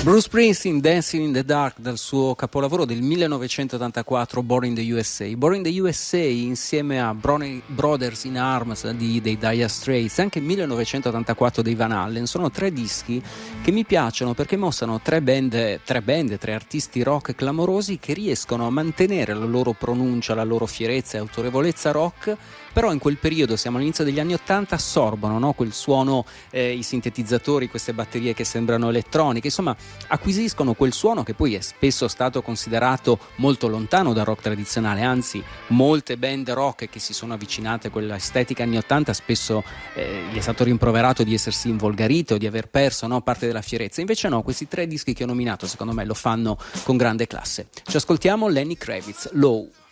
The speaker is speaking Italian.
Bruce Springsteen, Dancing in the Dark, dal suo capolavoro del 1984, Born in the USA. Born in the USA insieme a Brothers in Arms dei Dire Straits, anche 1984 dei Van Halen, sono tre dischi che mi piacciono perché mostrano tre artisti rock clamorosi che riescono a mantenere la loro pronuncia, la loro fierezza e autorevolezza rock, però in quel periodo, siamo all'inizio degli anni 80, assorbono, no? Quel suono, i sintetizzatori, queste batterie che sembrano elettroniche, insomma acquisiscono quel suono che poi è spesso stato considerato molto lontano dal rock tradizionale, anzi molte band rock che si sono avvicinate a quella estetica anni 80 spesso gli è stato rimproverato di essersi involgarito, di aver perso, no, parte della fierezza. Invece no, questi tre dischi che ho nominato secondo me lo fanno con grande classe. Ci ascoltiamo Lenny Kravitz, Low.